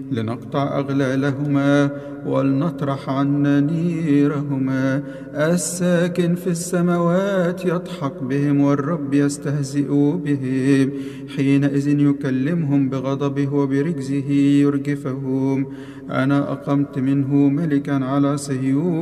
لنقطع أغلالهما ولنطرح عنا نيرهما. الساكن في السماوات يضحك بهم والرب يستهزئ بهم، حينئذ يكلمهم بغضبه وبرجزه يرجفهم. أنا أقمت منه ملكا على صهيون.